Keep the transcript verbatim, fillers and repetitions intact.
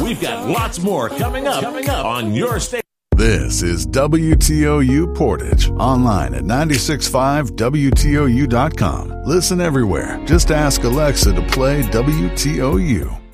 We've got lots more coming up, coming up on your station. This is W T O U Portage, online at nine six five W T O U dot com. Listen everywhere. Just ask Alexa to play W T O U.